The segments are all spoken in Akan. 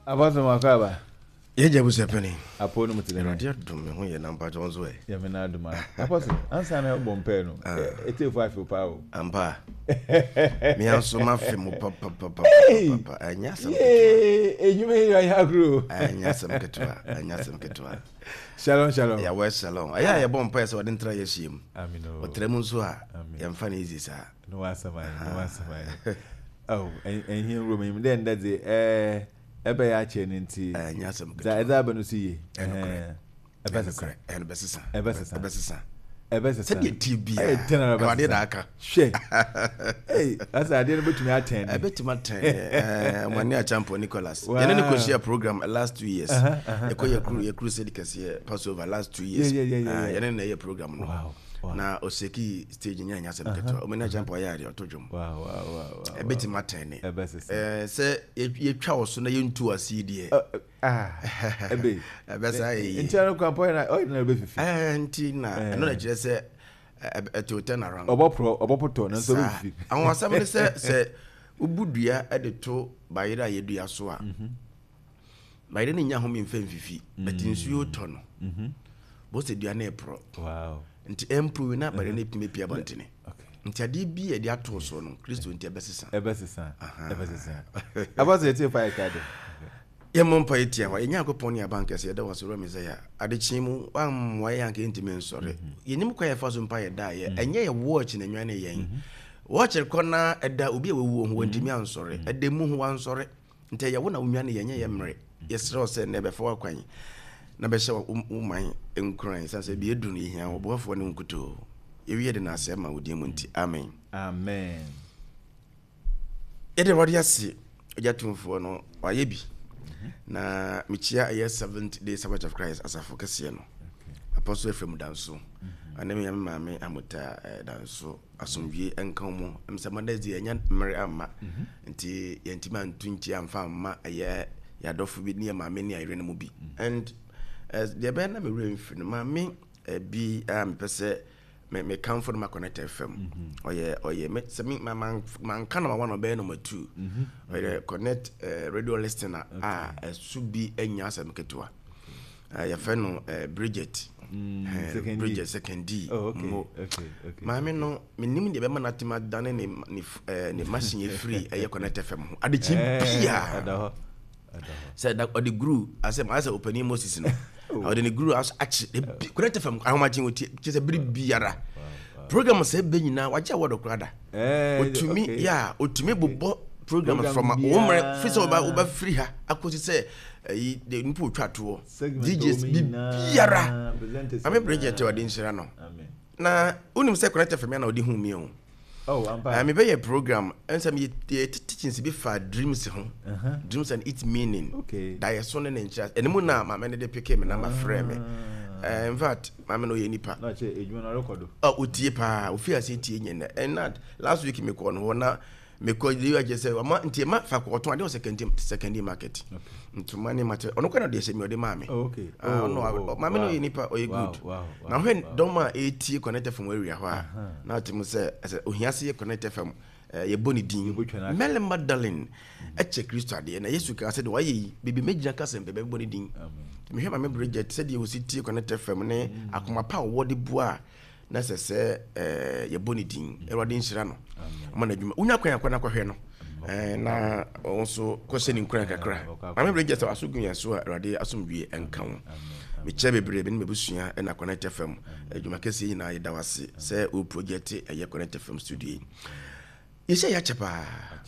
Apostle Makaba. Yeje bu sepeni. Apo no mutile. No dia dum me ho ye nampa jonzo e. Ya me na duma. Apostle, ansa na bompe no. Ete fu afi pa o. Ampa. Me anso ma fe mo papa. Anya sam ketua. Enyume ya agro. Anya sam ketua. Shalom. Ya we shalom. Aya bompe se wode ntra ye hiem. Amino. Otrem nso a ya mfa na easy sa. No asama. Oh, and here room him then that's it. Ebe ya che nti nyasem ketua. Eza ba no siye. Ebesesa. Said ye TV. Wade da aka. She. Hey, asa ade no betumi attend. Betumi attend. Mani a champion Nicholas. Ye ne ko share program last 2 years. Ye ko ye crusade kase Passover last 2 years. Ye ne ye program no. Wow. Na oseki stage nya nyasem keto. O mena champion ya otodwom. Wow. Betumi attend. Ebesesa. Se ye twa oso na ye ntu asidi ebe ebesa e ntano kwampo na ordinary be fifi nti na no na kire se to turn around obopoto na so be fifi awon asam ne se ubudua e de to bayira yedua so a bayira ne nya ho mi mfa fifi betinsuo to no bo se dua na e pro wow nti emprove na bayira na pime pia bontene nti ade bi e de ato so no Kristo nti ebesesa abazo ete fa kade ye mompa etia wa nya akopon ya bank ese da wasoro mezaya adechi mu wam wa yanke intime nsore yenim kwa ye faso mpa ye da ye enye ye watch na nwane yen watch kona eda obi ewu ho ntimi ansore eda mu ho ansore nte ye wo na nwane yenye ye mre ye sere ose na be fa kwan na be hye uman enkran sanse bi edu no hia obofo ne nkuto ye wie de na asema wodi mu nti amen ede rodiasi ojatumfo no waye bi na michia a 7th day Sabbath of Christ as a focus no apostle Ephraim danso anemi ya mame amuta danso asomwie enka mo emsamadazi enya mmere amma nti yentima ntunchi amfa amma ya dofu bi ne mame ne ayre no mu bi and the be na me remfi no mame bi am pese me comfort ma connect FM oye me se me man kana ma one obey number 2 oye connect radio listener subi enya asem ketua ya fe no Bridget Bridget second D okay ma me no menim de be ma natima dane ne machine free connect FM ade chimpia said that the guru as opening Moses no or the guru as actually connect FM ahomagin oti just biri biara program say be nyina waje wodo krada otumi ya otumi bobo program from umre fisa oba free ha akosi say the npu twato DJs biara ame Bridget odi nshira no na unim say connect FM na odi hu mi o me be program and some teachings be for dreams dreams and its meaning that is son and chat and mo na mama ne de pick me na ma frame me in fact mama no ye nipa na che ejuma na record otie pa ofi ase tie nyene and that last week me ko no na me ko dey wa say ma ntie ma fa ko to ade second market nto money matter ono kwa na dey say me ode mama no mama no ye nipa o ye good na when don ma etie connect from area ho a na timo say ohiase ye connect from ye boni din Mele Magdalene eche Kristo ade na Yesu ka say de wa ye bibi megina ka sem bebe boni din me hwe ma me Bridget said ye ositi connect from ne akoma pa wo de bua na se ye boni din erode nshira no mana djuma unya kwan na kwahwe no na also question nkran kakra ma me Bridget asugun yaso erode asomwie enka wo me che bebre be nebusua na connect FM djuma kese nyina yeda wase se o project connect FM studio yese ya chepa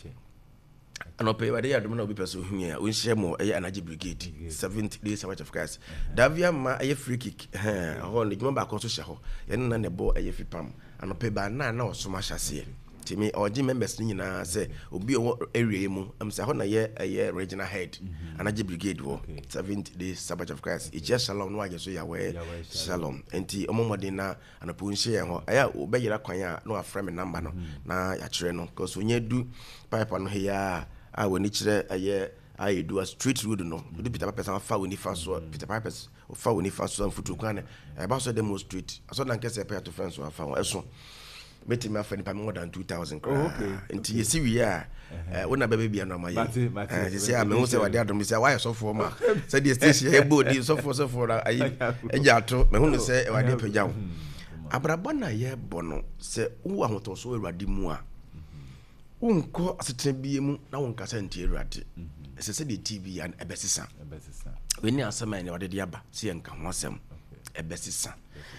anope wade ya dum na obi person hunya o nhye mo Anaji Brigade 7th day Sabbath of Christ davia ma free kick ho ne djuma ba ko so hye ho ye na ne bo fipam anope ba na osoma hyase timi oji members ni nyina se obi o area mu amsa ho na ye regional head Anaji Brigade wo 7th day Sabbath of Christ e shalom no aje so ya we shalom enti omomode na anopo nhye ho aya obeyira kwan a no aframe number no na ya kire no cause onye du pipe no he ya woni kire aye do a street road no do Peter Piper fa woni fa so Peter Piper fa woni fa so futu kwan e ba so demo street so na nkese pe to fence wa fa eso bet me afani more than 2,000 okay nti yesi wi a wona bebe bia no maye say am hu say wade adom say why so for ma say the station e body so for ayi eja to me hu say wade pagyaw abrabọ na ye bono say wo ahoto so awurade mu a unko asetena bie mu na wonka sa ntie awurade say the TV and ebesisa we ni asema ni wade dia ba say nka ho asem ebesisa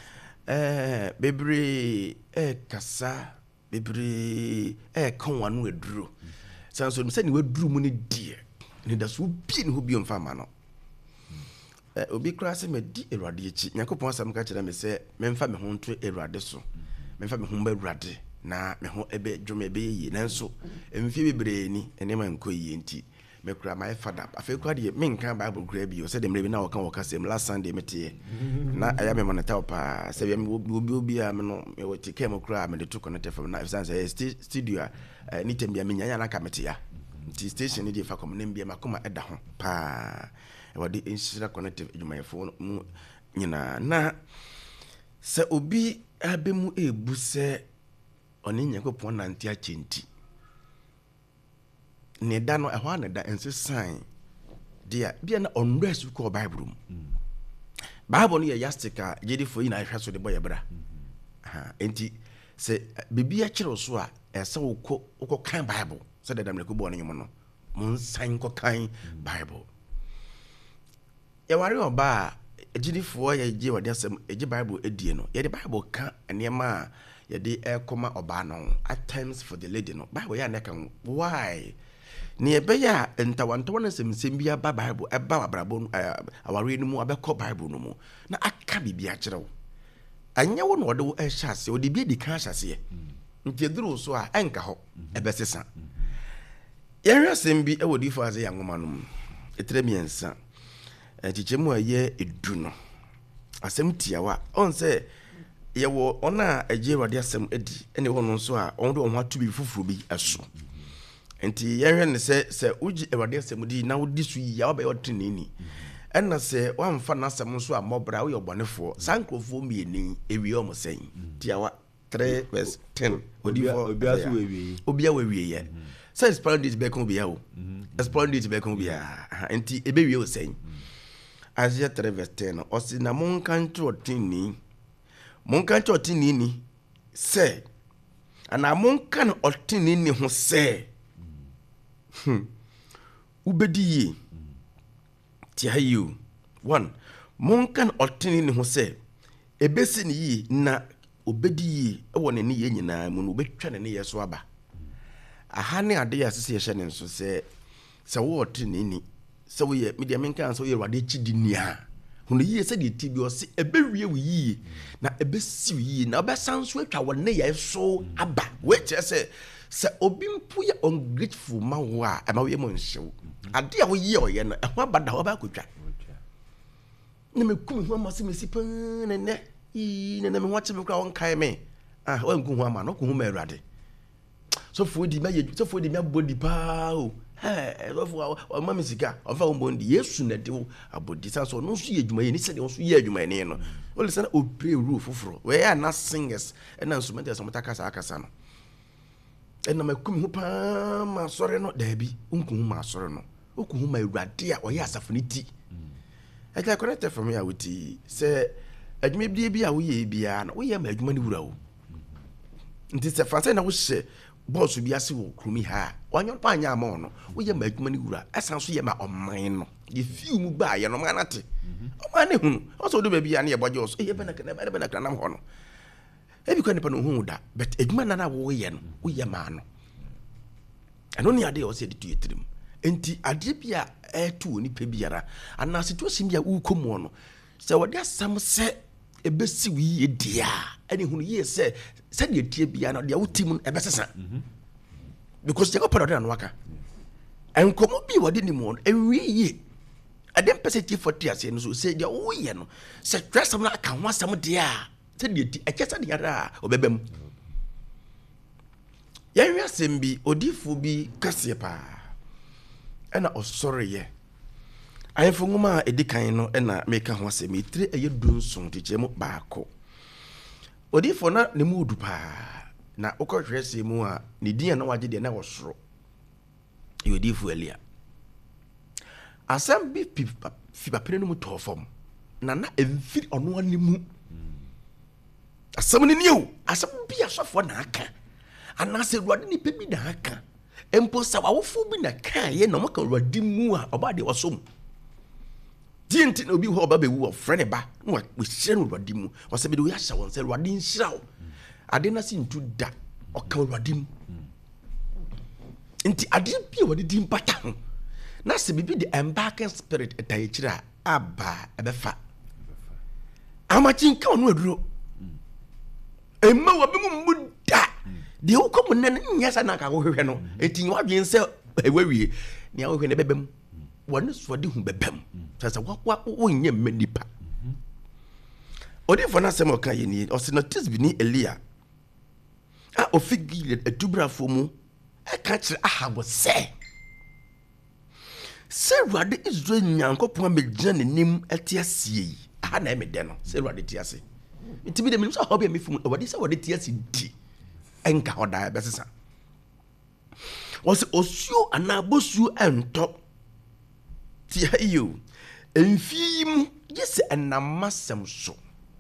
bebre kasa bebre kan wanu eduro sanso se ni waduru mu ni die ni da so bi ni ho bi mfa ma no obi kra se me di Awurade echi Yakobon asam ka kire me se memfa me ho nto Awurade so memfa me ho ba Awurade na me ho ebe dwome ebe yi nanso emfi bebre ni ene man ko yi enti me kra my father afi kwa de me nkan Bible kra bi o se de mre bi na wo kan sem last Sunday mete na aya me manata pa se bi obi a me no me wo tike mo kra me de to connect from na say studio ni tembia me nyanya na ka mete ya nti station ni de fa kom na mbia makoma eda ho pa e wadi insira connective eduma phone mu nyina na se obi abemu ebu se oni Yakobon nante a chenti ne da no ehwa ne da ense sign dia bia na onrest ko Bible mu Bible no ye yastika jedi fo yi na ahwa so de boye bra enti se bibia kire so a ese wo kan Bible se de dam ne ko bo no nyum no mun sign ko kan Bible ya wari oba jedi fo ye je wade asem eje Bible edie no ye de Bible ka enema ye de ekoma oba no at times for the lady no Bible ya na kan why ni ebeya ntawanto na semsem bia ba Bible eba wabrabo aware no mu abekọ Bible no mu na aka bibia kirewo anya wo no de wo ehase o de bia di kan hyase nti eduru so a enka ho ebesesa yehwe sembi ewodi fo aze yanwoma no etremiensa chichemu aye edu no asem tiawa on se yewo ona aje wade asem edi ene wo no so a on do ho atu bi fufuru bi aso enti yehwe ne se uji Awurade asem di na wodi so yi ya oba yotini ni enna se wamfa na asem so a mobra wo yobonefo sankrofo mieni ewie omo sen tiawa 3 verse 10 obiaso wewie obia wewie ye se splendid be kon bia o splendid be kon bia enti ebewie o sen Isaiah 3 verse 10 osi na monkancho otini ni se ana monkan otini ni ho se ubedi tiayu 1 monkan otini ni ho se ebesi ni yi na obedi ewo ne ne ye nyina mu no obetwa ne ye so aba aha ne ade ya sese ye hye ne nso se wo otini ni se wo ye media menkan so ye Awurade chidi nia hono yi se de tibi o se ebewie wi yi na ebesi wi yi na obesanso atwa wo ne ye so aba we che se obi mpu ye ungrateful ma wo a ma we mo nhyew ade a wo yi o ye no ehwa abada ho ba kotwa na mekum ho amase mesi pan ne ne me ho ache me kra won kai me wa nku ho ama no ko ho ma Awurade so fo di me abodi pa o so fo o ma misika o fa ombondi Yesu na de wo abodi sanso no so ye adwuma ye ni se de wo so ye adwuma ne no o le sana o pray rule foforo we ya na singers na instrument so mutaka sa akasa no na makum ho pa ma sore no da bi unku ho ma sore no oku ho ma Awurade a o ye asafo ni ti I can connect from here with you. Say, adwuma bi a wo ye bia na wo ye ma adwuma ni wura wo. Nti se fa say na wo hye boss bi ase wo krumi ha. Wanyo pa anya ama no. Wo ye ma adwuma ni wura. Asan so ye ma oman no. Ye fiu mu ba ye no ma na te. Oman ne hunu. O so do ba bia na ye boje so. Ye be na kana nam ho no. E bi kwa nipa no hu da. But adwuma na wo ye no. Wo ye ma no. Ano ni ade o se de tu yetrim. Enti ade bia etu oni pe biara ana situation bia ukomu no se wode asam se ebesi wi edia ani hunu ye se de tie bia na de wotim ebesesa because they go put on waka and komo bi wode ni mo enwi ye adem peseti 40 ase no so se de wo ye no se twasam na aka ho asam de a se de ti ekesa de yara obebem ya wi asem bi odifo bi kase pa ena osore ye ayefo ngoma edikan no ena meka ho asem itire eye dunson tiche mu baako odifo na ne mu du pa na ukɔhwɛ sɛ mu a ne din na wagye de na wɔsoro yodifu Elia asɛm bi fi papere no mu tɔ fam na emfiri ɔno animu asɛm ne niu asɛm bi asɔfo na aka anase ruade ni pebi na aka empo sa wawofo bi na ka ye na maka ruade mu a ɔba de wasom dienti na obi ho ɔba bewu ɔfrɛ ba na wɔhyɛ no ruade mu wɔsɛ bi de wɔyɛ hyɛ wɔn sɛ ruade nhyiraw ade na si ntu da ɔka ruade mu nti ade bi a wɔde di mpata ho na sɛ bibi de embarking spirit etayechira aba ebefa amachinka onu aduro emma wa bi mu da de ukomu ne nyasa na ka hwehwe no etinyi wadwen sɛ ewawie ne ahwehwe ne bebem wɔne so de hu bebem sɛ wakwa wonye mmanipa odi fo na sɛ mo ka ye ni ɔse notice bi ni Elia a ofigi etubrafo mu eka kyerɛ Ahab sɛ ruade Israel nyankopɔn amegyina n'anim ɛte asie yi aha na ɛmɛ dɛ no sɛ ruade te ase nti bi de menim sɛ hɔ bi amefum awade sɛ wade te ase di ɛnka hɔ daa bɛsesa wɔsɛ osuo anaa bosuo ɛntɔ tia iyo mfii mu gye sɛ ɛnamasɛm so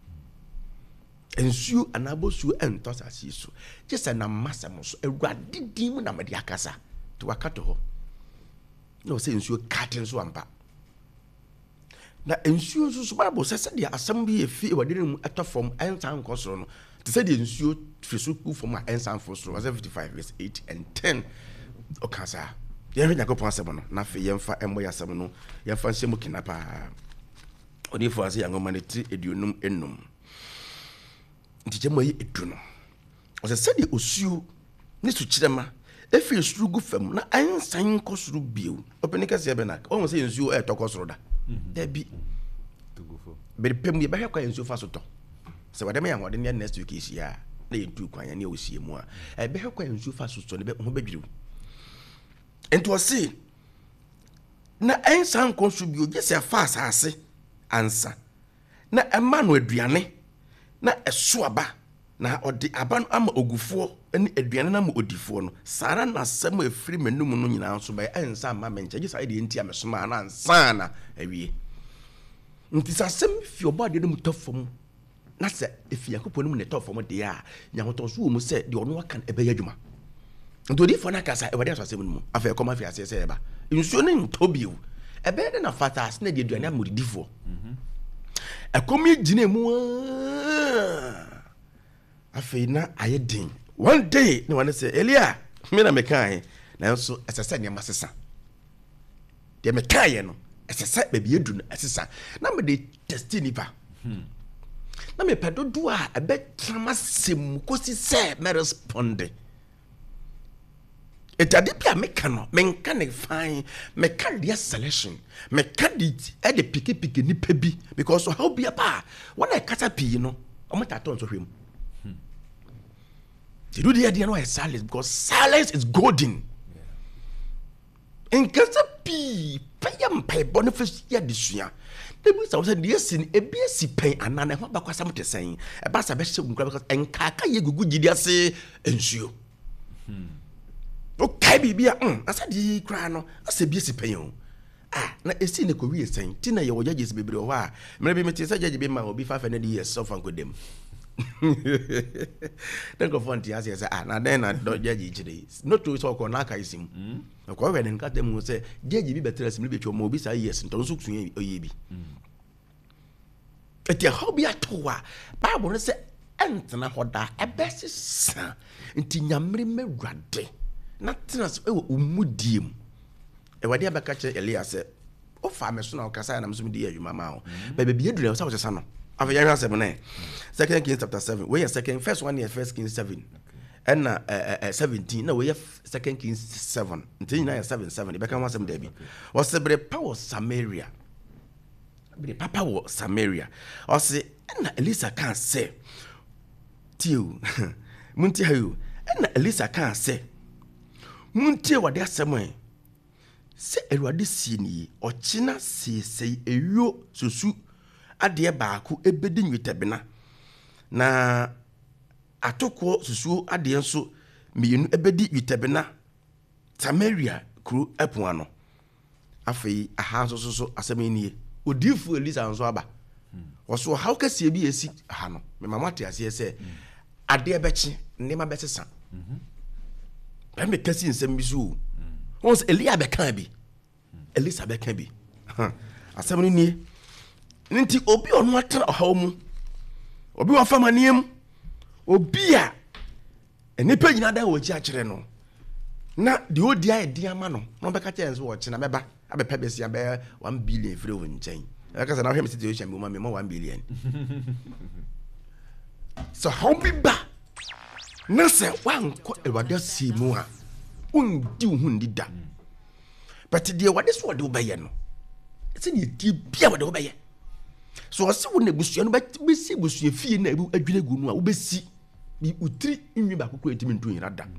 nsuo anaa bosuo ɛntɔ sase so gye sɛ ɛnamasɛm so awurade din mu na mɛde akasa to wakato hɔ no say nsuo katen so ampa na nsuo so Bible say the assembly efi wadire mu atofom ensan nkosoro no te say the nsuo fisu ku fom a ensan fosoro 55 verse 8 and 10 okasa ye hwe Yakobon asem no na fe yemfa emmo yasem no yemfa nsem kinapa odi fo ase yangoma ne ti eduonum enum nti je moyi edu no o say the osuo ne su kirema efi suru gu fam na ansan kosuru bio openi kase be na o mo se nsuo e to kosuru da da bi to go for be pem ye be hwa nsuo fa so to se wade me ya hode ne next week isia na ye tu kwan ya ne osie mu a e be hwa nsuo fa so to ne be ho badwiri ento se na ansan kosuru bio je se fa asase ansa na ema no aduane na eso aba na odi aban ama ogufo ani aduane na ma odifo no sara na asem afiri manum no nyina so ba ensa ama menche gisa ide nti amesoma na ansa na awie nti sasem fi obade no mutofom na se efi Yakobon mu ne tofom de a nyahoto so mu se de ono aka ebe yadwuma nti odifo na kasa e wade asasem no mu afa e koma fi ase se eba nsuo ne ntobio ebe de na fatas na de aduane ama odifo akomi gine mu afeina ayedin one day ne wane say Elia me na mekan na nso esese ne masesa de mekaye no esese ba bi edu no esesa na me de destiny ba na me pedodo a ebe tramasem kosi se me responde etade bia meka no menka ne fine meka dia selection meka di e de piki ni pebi because how bia pa wana kata pi no o meta ton so hwem. To do the idea no is silence because silence is golden. In case P payam pay boniface ya disua. The busa was the sin a BSc pay and none of what was something saying about a best because and kaka ye gugu jidia say ensure. Okay, be I said the crano, I said BSc pay on. Ah, na a scene a Korea saying, Tina, your judges be bro. Maybe Mrs. Judge be my will be 500 years so fun with them. Then go for Tia says, ah, then I don't judge today. Not to talk on Akaism. A coven and cut them will say, Judge be better as maybe your mobisa yes, and don't look to ye. At your hobby at Toa, Bible say, Antona Hoda, a best son, and Tinyamri me rade. Nothing as umudim. A wadia bacatcher Elia said, oh, farmers now, Casa and I'm some dear you, mamma. Baby, be a drill, I was a son. Of a 7, 2 Kings chapter 7. We are second, first 1 year, 1 Kings 7. And 17. No, we have 2 Kings 7. Until 7. It became 1 Debbie. Was the bread power Samaria? The papa was Samaria. Or say, and Elisa can't say. Tio, Munti, you, and Elisa can't say. Munti, what there's somewhere. Say a radicini or China say a yo susu. Ade baaku ebedi nwitebena na atoko susuo ade nso meyenu ebedi witabena Samaria kru epo ano afei aha nso so asemenie odifu Elisa nso aba oso how kase bi esi aha no me mama te ase se ade ebechi nema besesa me kasi nsem bi so once Elia be kan bi Elisa be kan bi asemenie nti obi onu atra ohaw mu obi wa fama niem obi a enipa nyina da wo chi akire no na de odi a edi ama no no be ka chance wo chi na meba abepa besia be 1 billion free wo nchen aka na hwem situation bi me 1 billion so how be ba na se wan ko ewade si mu a undi hu ndida but de wade so de obeye no se ne di bia wade obeye so ose wo na busua no be si busua fie na adwene gu no a wo be si bi utri nwi ba kokko etimi ntu yira da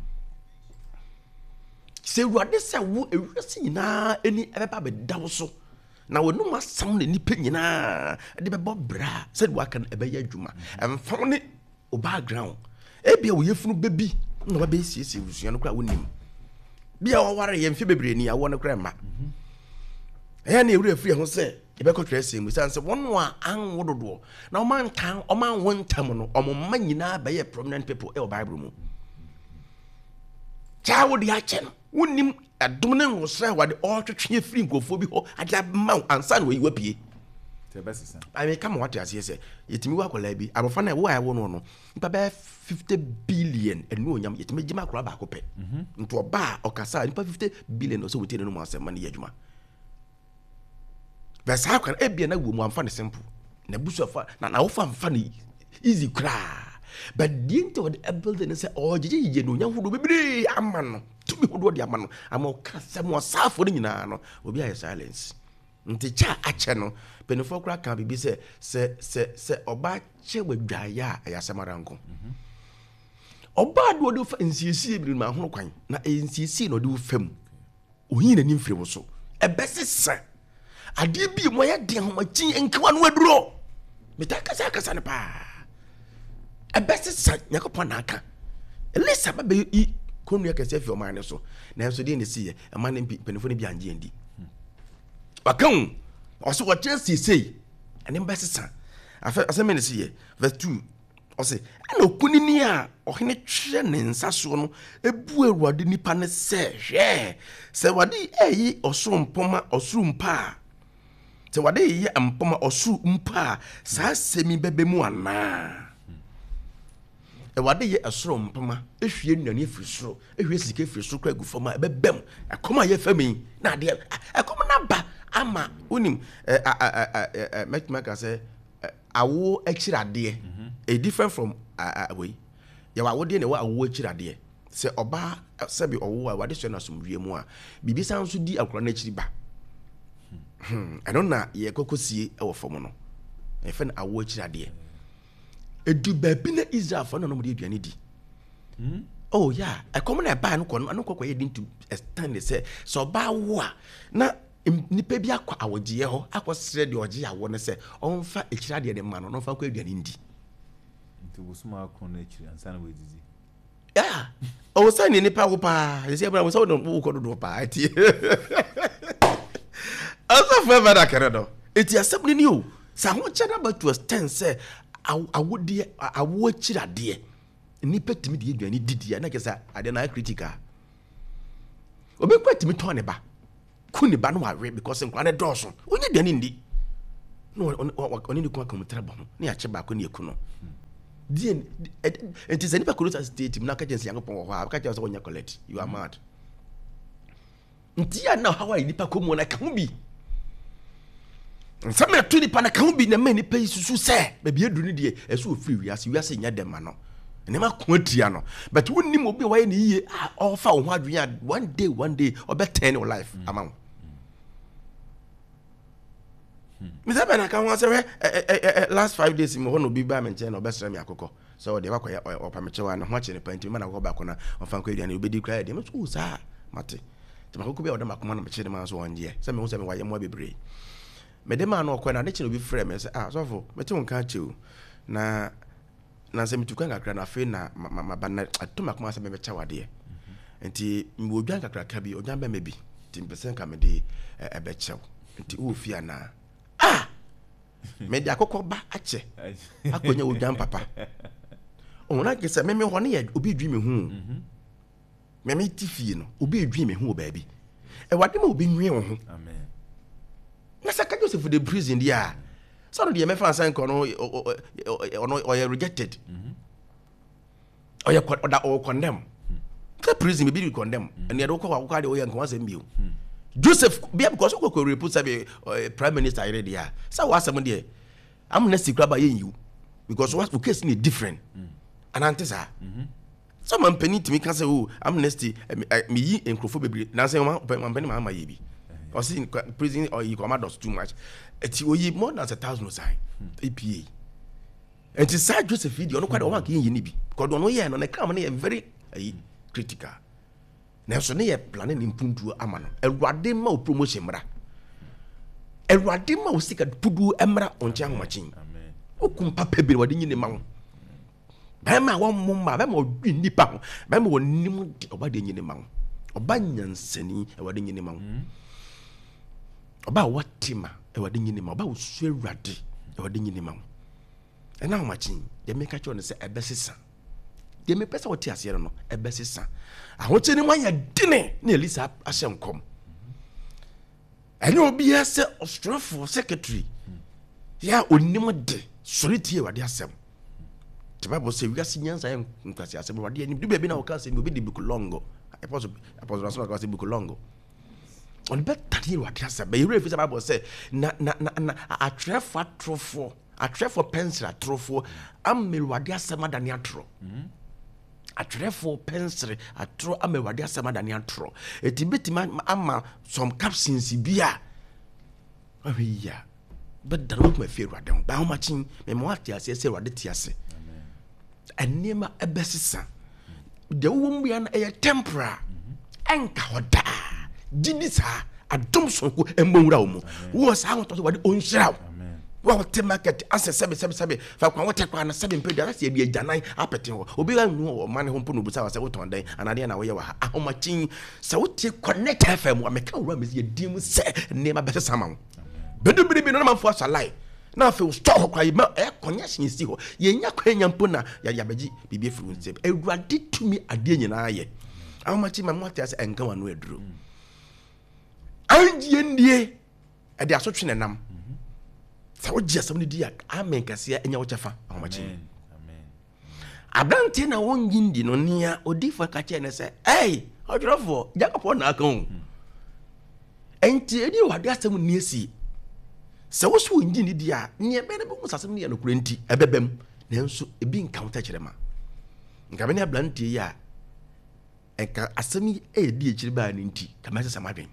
se wade se wo ewurase nyina eni ebeba be dawo so na wonu masam na nipa nyina de bebo bra se wo aka ebe ya adwuma emfa ne o background ebia wo yefunu bebi na ba be siesie busua no kra wonim bia wo ware ye mfe bebre ni awo no kra ma na ewure free ho se ebe ko twese mu sanse wono a anwododo na o man kan o man wontam no o momma nyina be ye prominent people e o Bible mu chawo di ache no wonim adom ne ngosra wade o twetwe free nkofo bi ho aja ma ansa na oyiwa pie te besisa I come what ase se yetimi wa kola bi abofa na wo ayo no npa be 50 billion enu onyam yetimi gima kora ba ko pe nto oba okasa npa 50 billion o so wotie no mu asema ne yadwuma besa akwa ebia na wo mu amfa ne simple na busu fa na wo fa mfa ne easy kra but the into the building say oh jeje no nya hudo bebre amano tumi hudo de amano ama okasa mo safo ni nyina no obi aye silence nti cha ache no penifo kra kan bibi se oba che wadwaya ayasamaranko oba do do fa nsiesie bi ma hono kwan na nsiesie no de wo fam ohin na ni mfire wo so ebesesa ade bi mo ya de homachi enkawa no aduro metaka kasa ne pa ebesesa yakopon na aka Elisa ba be I konu yakase fi o man so na so de ne siye ama ne penifo ne bi anje ndi bakan also what just say and embassador asem ne siye verse 2 o say ana okunini a ohene twe ne nsaso no ebu awurade nipa ne se hwe se wade eyi osoro mpoma osoro mpa se wade eyi mpoma osoro mpa sa semi bebe mu ana wade ye osoro mpoma ehwie nnuane efiri soro ehwie sika efiri soro kwa gufoma ebebem akoma ye fami na de akoma na ba ama unim make say awo ekirade a different from we ya wa de ne wa awo ekirade se oba se bi owo a wade so na somwie mu a bibi san so di akora na ekiri ba eno na ye kokosie e wo fom no e fe na awo ekirade edu ba bi na Israel fo na no mo de aduane di oh yeah e kom na ba no kokko ye din to stand say so ba wo a na nipa bi akwa awogiye ho akosere de ogiye awo ne se onfa ekira de ma no onfa kwa aduane ndi nti wosuma akon na ekira ansa na wedidi yeah o say ni nipa wo pa ye say wo say wo ko do pa ati asa fa ba da kare do eti asem ni o sa ho chana ba to stand say awodie awo ekira de nipa timi de aduane didi na kesa ade na critical obi kwa timi to ne ba kuni ba no awe because nkwa ne doso onye dani ndi no oni ni kwa komutra ba no ne ache ba ko ne ekuno die enti se ni ba kolota state na ka jensi yankopon ho ha ka jensi onya collect you are mad ntia na how ni pa ko mu na ka hu bi nsame to ni pa na ka hu bi na ma ni pa isusu se ba bi eduru ni die esu ofiri wiase nya dem ma no ne ma ko atia no but wonni mo bi wa ye ni ye ofa wo ho adwenya one day obetain your life amount Mr. Ben aka wan say last 5 days mo hono bi ba menche na obesra me akoko so de wakoya opameche wa na ho ache ne panti ma na go ba ko na ofan ko aduane obedi kra de me so sa mate te makoko bi odama kuma na meche de ma so wonje say me hu say me waye mo bebre me de ma na okwa na de che no bi frɛ me say so for me te won ka che o na na se mituka kakra na fe na mabana atoma kuma se me chawade enti mwo dwan kakra ka bi odwan ba me bi 10% ka me de ebe chew enti wo fia na me de akokọ ba ache akonya odwan papa ona ke se me ho ne ye obi dwi me hu me ti fie no obi edwi me hu ba bi e wade ma obi nwe wo ho amen na saka Joseph de prison dia so no de me fa san ko no or rejected or condemn the prison be condemn and they don't call what they want to be Joseph because of ko report say prime minister already there so what some there amnesty grab by you because what case need different and antisa some man penny to me can say oh amnesty me yi enkrofo bebre na say man penny ma ye bi or see prison or you commandos too much eti oyi more than 1,000 sign APA and to say Joseph video no quite one can yi ni bi because no ye no na come na very critical na so ne ye planning impuntu amano Ewurade ma o promotion mra Ewurade ma o sika pudu emra onche ahomachin amen okum papa bi wade nyine ma wo ba ma wo mumma ba ma odwi nipa ho ba ma wonim de oba de nyine ma wo oba nyansani Ewurade nyine ma wo oba watima Ewurade nyine ma wo ba osu Ewurade Ewurade nyine ma wo ena ahomachin de make sure say ebesesa de me pesa wote ase no ebesesa ahoche ni manya dine na Elisa ahyemkom enyo obi ase ostrafo secretary ya onim de soriti Ewurade asem the Bible say we gas nyansa ya nkwasi asem Ewurade ani du be na woka asem obi de bikolongo apostle rasul ka say bikolongo on better than Ewurade asem be you the Bible say na atrefo pencil atrofo am Ewurade asem adani atro atwerefo pensere atro amewade asema dani atro etibetima ama some captions bia ahiya bedda no ma feru adem ba ho machin me mo ati ase se wade ti ase amen enema ebesisa de wo mbia na eye tempera enka hoda dinisa adom sonko embonwura wo mu wo sa ho to wade onhyira wa hotel market ase sebe fa kwa wote kwa na sebe mpedu ase bia janan apete ho obi anu o mane ho mpo no busa wa se woton dan anade na wo ye wa ahomachin se wote connect fm wa meka wura mezi dim se nema bese sama wo bedu biri no man fo asalai na fe store kwa ma e konya shinsi ho ye nya kwanya mpo na ya beji bibie furu nse Ewurade tumi ade nyina ye ahomachin ma mo ate ase enka wa no eduro angie ndie e de asotwe nenam sa wojia sam ne dia amen kasia enya wo chefa ahomachi amen abante na wongindi no nia odifa ka che ne se odrofo Jacob na akon enti edi wade asam ni esi sa wo so ngindi dia ne be ne bu sasam ne no kurenti ebebem nanso ebi nka wo tachere ma nka be ne ablante ya enka asami edi echiri ba ni nti kamase samadwen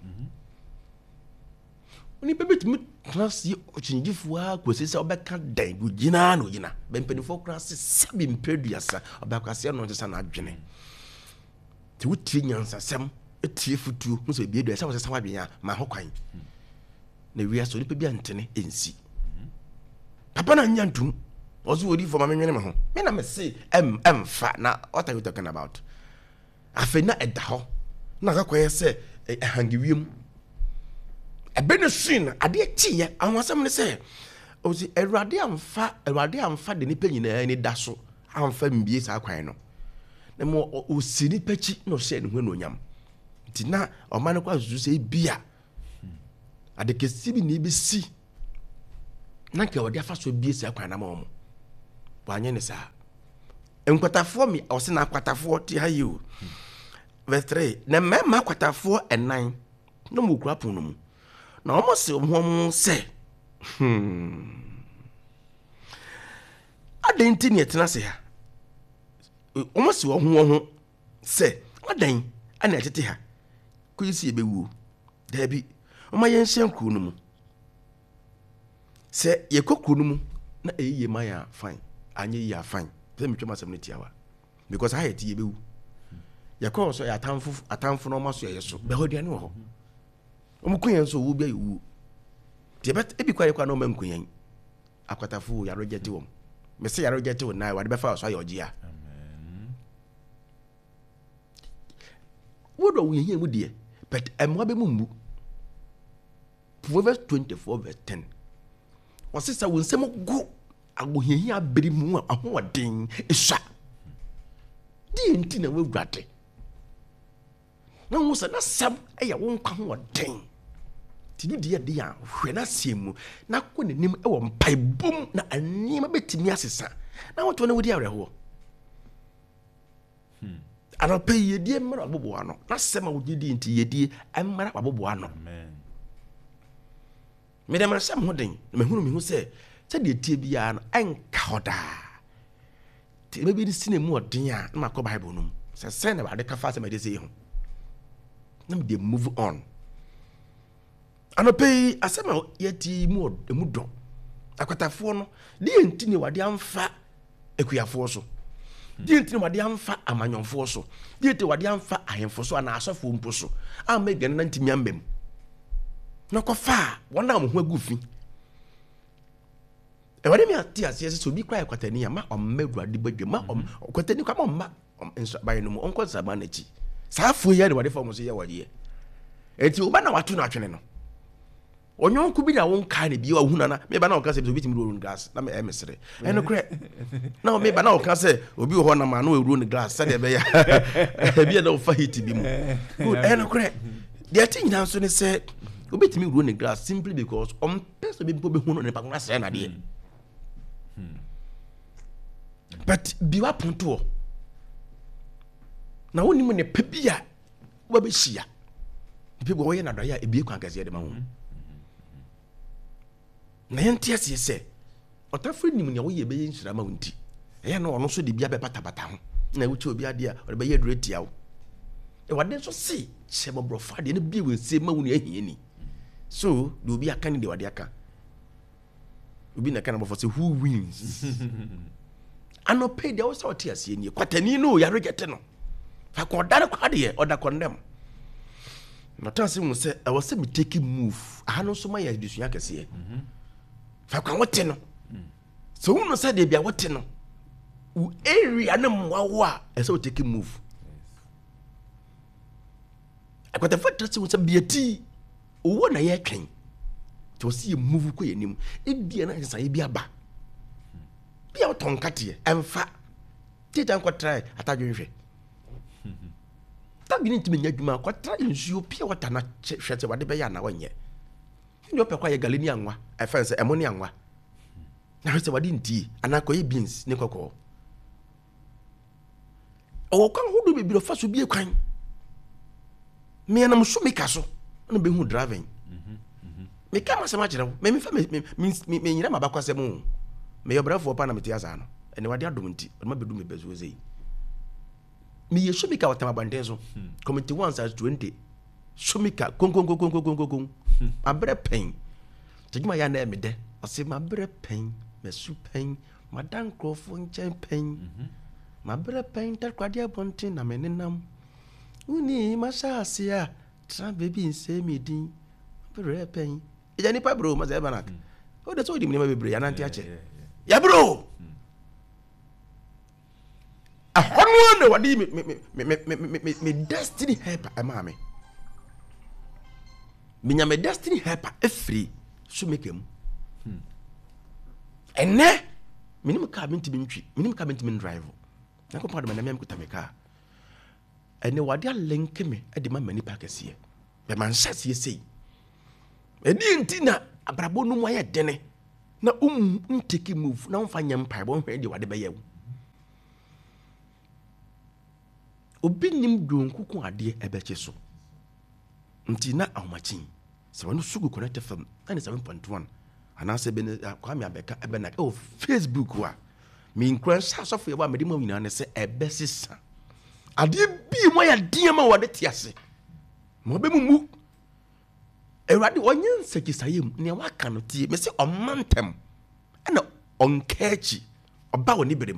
oni bebet class yi ochinjifua kwesese obeka dan gugina no gina bempenifo class sabi mpeduasa obakase no nse na adwene ti wuti nyansa sem etie futu nso biedu esa wo sesa wadwen ma ho kwan na wiya so ni pe bia ntene ensi papa na nyantum ozo odi for ma menwene me ho me na me se fa na what are you talking about afena eda ho na ka kwaye se hangiwiem ebene sin ade tiye awasam ne se ozi Ewurade amfa de nipa nyina ni da so amfa mbie sa kwan no na mo osini pachi no se ne hwenu onyam ntina o man kwa zuzu se bia ade kesi bi ni bi si na ke ode afa so bie sa kwan na mo wanye ne sa enkwatafo mi o se na kwatafo ti ha yi o verse 3 na mema kwatafo enan no mo kura pon no mu na almost hom se adenti ne tena se ha almost wo ho se adan ana tete ha ko yisi ebewu dabi oma yen hyen kru no mu se ye kokru no mu na eyiye maya fine anye ya fine se metwa masem ne tiawa because ha yeti ebewu ye ko so ya atamfo no maso ye so be hodiane wo ho omukunyen so wo bia yu tebet ebi kware kwa no mankunyen akwatafo ya reject wom me say yare get to na wa de be fa so ayo gia what do we hear mu de but emwa be mu Proverbs 24 verse 10 wasi sa won sem go agohiahia bere mu a ahoden ehwa di enti na wawurade na wo sa na sam eya won kwa hoden ti di de ya hwe na semu na ko nenim e wo mpai bom na anima betimi asesa na woto na wodi awreho ana pe yedie mara bobo ano na sema wodi di enti yedie amara bobo ano amen me dem sam hoden me hunu se de tie bia no enka hoda te me bi di sinemu odin a na ko bible no se na ba de ka fa se me de se ho na me dey move on anope asema yeti mu do akwatafo no de enti ne wade amfa ekuyafo so de enti ne wade amfa amanyonfo so de enti wade amfa ahemfo so ana asofo mpo so amegane na ntimi ambem na ko fa wona mo ho agufi e wade mi ati ase so bi kwa ekwatani ma ommaduade badwe ma kwatani kwa ma enso baye no mo onko saba na chi saafo ye de wade fa mo so ye wade enti oba na watu na atwene no onyon ku bi da won ka ne bi wa huna na me ba na o ka se bi timi roll glass na me emesere eno kre na me ba na o ka se obi ho na ma na o roll glass sa de be ya bi na o fa hit bi mu good eno kre the thing na so ne se obi timi roll glass simply because person be hunu ne pa na se na de but bi wa ponto na woni mu ne pebia wa be hia people wo ye na do ya ebi kwa gaze de ma wo na yenti ase se otafre nim ne wo ye be yinhyira ma wonti eya no ono so de bia be patabata ho na wuchi obi ade a o be ye dure tia wo e wade so se chebobro fa de ne bi wense ma woni ahie ni so do obi aka ni de wade aka obi na kana bofo se who wins ano pay de wo sa oti ase ni kwatani no ya regete no fa ko dare kwa de oda condemn na tanse mu se I was me take move ahano so ma ya disuya kese fa kwa wote no so unu sa de bia wote no u area na mwawa e so take move akwata fa tanse mu se biati owo na ye twen to si move ko yenim e bia na nsa ye bia ba bia woton kate emfa tita nko try atadwenhwe ta bini ntimi nyadwuma kwa tra nsuo pia wata na hwete wade be ya na wanye ndi opɛ kwa ye galeni anwa ɛfɛnse ɛmoni anwa na hwete wade nti anakɔ ye beans ne kɔkɔ o kan hudu be bi fa so bie kwan me na mso meka so na be hu driving me kama sama kyerɛ me me fa me nyira maba kwasɛ mu me yobrafo pa na meti asa no ene wade adom nti ma bedu me bezo zei me ye shomika watama bandezo committee 1/20 shomika kon abre pen tejuma ya na emede ose ma bre pen me su pen madan krofo nchen pen ma bre pen takwade abonte na menenam uni masase a tra baby nse medin bre pen eja ni pa bro ma ze banak o de so di me bebre ya na ntia che ya bro ahono na wadi me destiny helper amame minya me destiny helper efri so mekem ene minim ka binti bintwi minim ka binti min drive na ko pade manam kuta me ka ene wadi link me e de ma mani pa kase be man hyase sei edi ntina abrabo no mu aye dene na take move na umfa nyam pa bo hwe de wade be yew obi nim donkuku ade ebeche so nti na awmachin se wonu sugu connect fm 97.1 anase be kwa me abeka ebe na Facebook wa me nkran sa sofo ye ba me de mo nyina ne se ebesisa ade bi mo ya dia ma wade tiase mo be mu ewade onye nsekisayem ne waka no tie me se omantem ana onkachi oba woni berem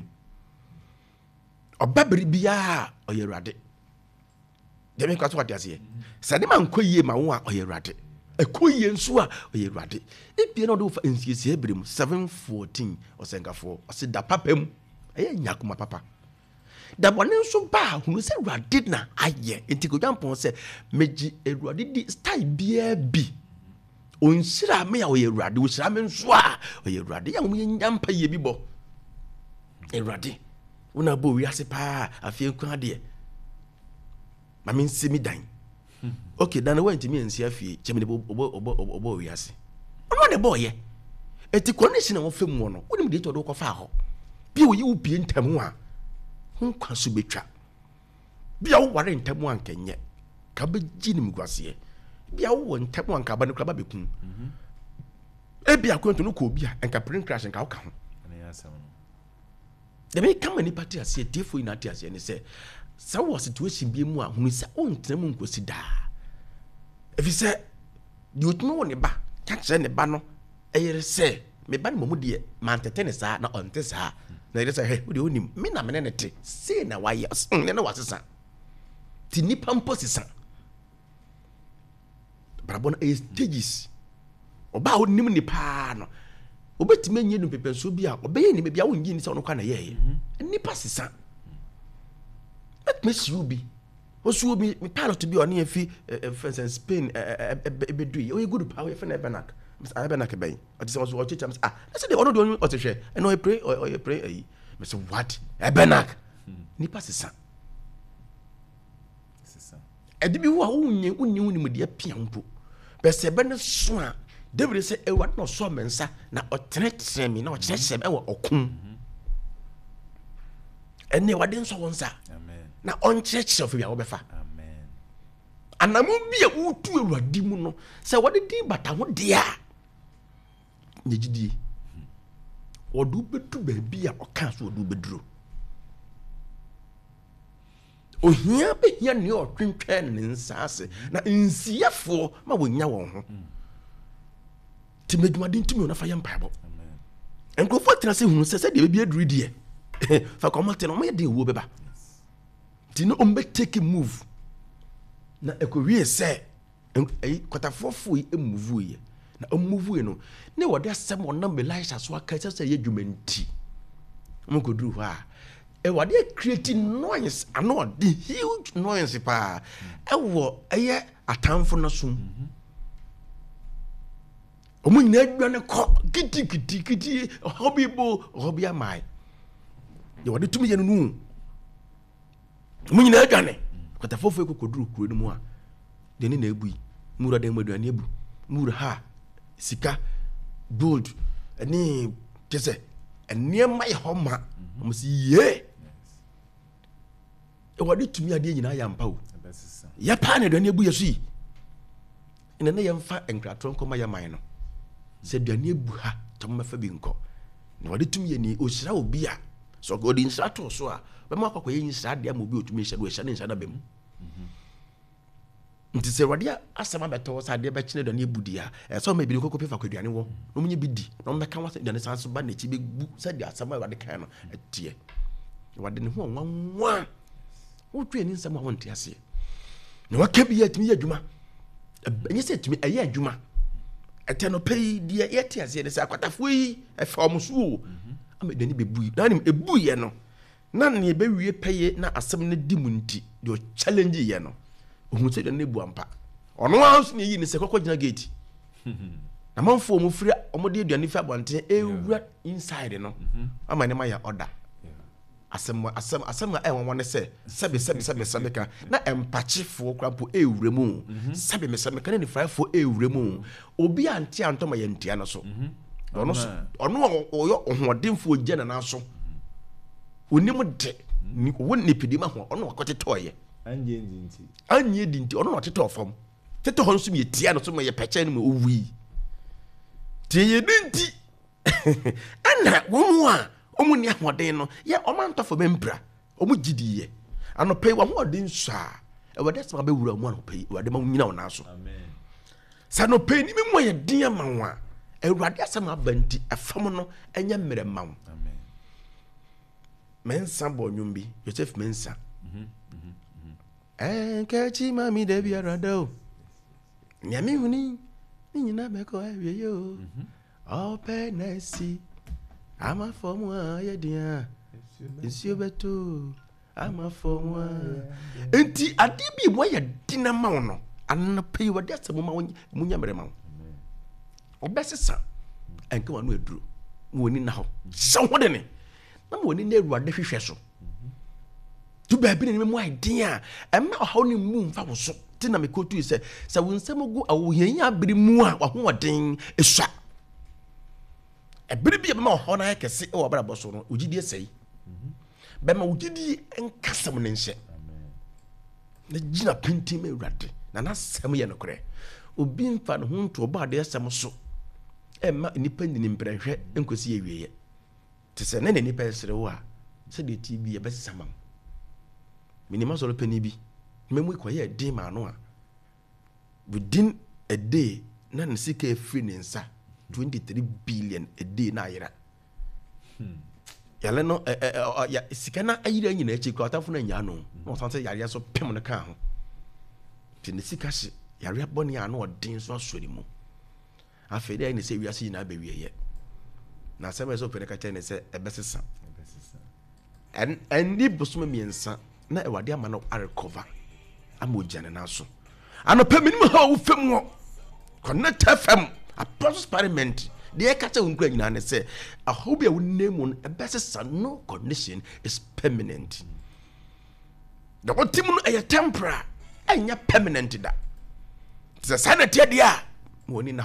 oba beri bia oyerade de me kwaso wade ase se de man koyie ma wo a oyerade ekoye nso a oye Awurade ebie na do fa nsiesie ebrem 7:14 osenkafo ose da papam eye nyakoma papa da bone nso ba hunu se Awurade na aye enti ko dwampon se meji Awurade di style bia bi onsira me ya oye Awurade osira me nso a oye Awurade ya mo nyampa ye bi bo Awurade una bo wi ase pa afie kwa de mame nsemi dan okay dan went me nsi afie chemede obo wi ase ono ne boy eti connection won fam wo no wonim de to do ko fa ho bia oyi wo bie ntam a ho kwaso betwa bia wo ware ntam an kenye ka beji nim gwase bia wo ntam an ka ba ne kra ba bekun e bia kwanto no ko bia enka print crash enka wo ka ho de be kama ni party ase defo ina ati ase ne se sa wo situation bi mu a hunu se on tena mu nkosi da efi se di otunu wo ne ba ka kire ne ba no eyere se me ba ne momu de ma ntete ne sa na onte sa na yere se he wo de onim me na me ne te se na wa ye ne na wasesa ti nipa mpo sesa brabon e stages oba wo nim ni pa no obetime nyi no pepenso bi a obeye ni bia wo nyi ni se ono kwa na ye nipa sesa let me see you be osu bi me pilot bi oni afi France Spain ebedu o good power e fe na Benak Benak ben o say o chicha I say the ono do o te hwe e no e pray ayi me say what Benak nipa sesa edi bi wo a unyi ni de apia mpo be se be ne so a David say e what no so mensa na o tretre mi na o kyerese e wo okun ene wade nso wonsa na onchurch of ya obefa amen anamu bia wutu Awurade mu no se wade di bata ho dia nyegidi odu betu ba bia oka so odu beduro ohia behia ne otwentwen ne nsase na nsiafo ma wonya won ho timedwade ntumi na fa ye mpaebo amen enkofo tena se hunu se de bia aduru die fa komote no mo ye de wo beba dino ombe take move na ekowie se kwatafofo yi move yi na move yi no ne wode asem onam Elisha so aka se ye dwumanti mo koduru ho a wode create noise ano the huge noise pa ewo eye atamfo na sum omo nyina adwane ko kiti hobby amai ye wode tumi ye no munyina adwane kwatafofo ekokoduru kuro no mu a de ne na ebu mura de maduane ebu mura ha sika gold ani kese enie mai homa mo si ye e wade tumi ade nyina ya mpa o ya pa na aduane ebu yesu yi ina na yemfa enkratron koma ya man no se aduane ebu ha to mo fa bi nko na wade tumi ye ni osira obi a so godin strato so a be ma akwakoye nsira de amobi otumi hye do hye ne nsira bem nti se wade asama beto sa de be kine do na ebudia e so ma bi kokko pefa kwaduane wo no munye bi di no mbeka wa aduane sanso ba na chi be bu sa de asama wade kan no etie wade ne ho nwanwa wotwe ni nsama wonte ase na wakabi yatimi adwuma enye se tumi aye adwuma eteno pay de yete ase de se akwatafo yi efa omuso amedani bebu na nim ebu ye no na ne be wie peye na asem ne di mu nti de o challenge ye no ohun se de na ebu ampa ono house ne yi ne se kokko gina gate na manfo mu firi omode aduane fi abonte ewura inside no ama ne ma ya order asem won se sebe ka na empachefo kwampo ewure mu sebe ka ne frafo ewure mu obi anti antoma ye ntia no so ono oyo ohodemfo gye na so onim de ni woni pidima ho ono akotetoye anye dinti ono oteto fam teto ho nso me tia no so me ye peche no owi tie dinti ana wo a omu ni ahoden no ye omantofo bempra omu gidiye anope wa hoden sha e wade sama be wura mu anope wade ma nyina wona so amen sa no pe ni mu ye din amanwa e wade asama banti afam no enye mere mawo amen mensa bo nyumbi Joseph mensa kachi mami de biarado nyame huni Nina Meko, you. Oh, Penesi. I'm a form one, dear. It's you better. I'm a form one. Enti, I did be why a dinner mono. And pay what that's a woman, Munyamere. Or best son. And go on with Drew. Winning now. Someone in it. I'm winning there what the fish. To be been in my idea. I'm not holding moon for so. Tina me kotu is so when some go away, be more or one thing is shot. A baby of my honor, I can say, oh, about Bosso, would you say? Bema would you and custom and say, the Gina Pinty me rat, and that's some yanocre. O being found home to about their summer so. Emma independent impression and could see ye. To send any person, said the TV a best summer. Minimus or penny be. Memory quiet day manoa. Within a day, none sick a free 23 billion a day naira. Yaleno sikana ayira nyina echi kwata funa nyano. No sanse yare so pem no ka ho. Tini sikashi yare boni anu odin so asori mu. Afede ni se wiase nyina be wieye. Na sema so pere ka tene se ebesesa. And ni bosome miensa na ewade ama no recover. Amojane na so. Anopa minimum ha wo fam wo. Connect FM a process parliament. The ekata unkra nyina ne say a hobia wo name a best no condition is permanent. The what team no temporary anya permanent da. The sanity dia woni na